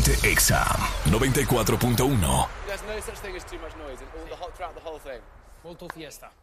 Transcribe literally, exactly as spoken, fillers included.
Ponte Exa noventa y cuatro punto uno. There's no such thing as too much noise and all the whole, throughout the whole thing. Molto fiesta.